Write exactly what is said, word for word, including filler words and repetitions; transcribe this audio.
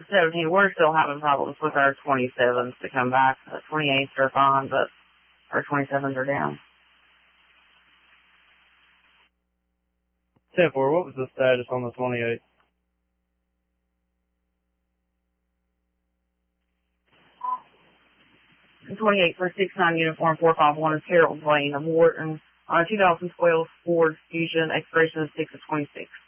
seventeen, we're still having problems with our twenty-sevens to come back. The twenty-eights are fine, but our twenty-sevens are down. ten four, what was the status on the twenty-eight? The twenty-eight for six nine uniform four five one is Harold Lane of Wharton on a two thousand twelve Ford Fusion, expiration of six of twenty-six.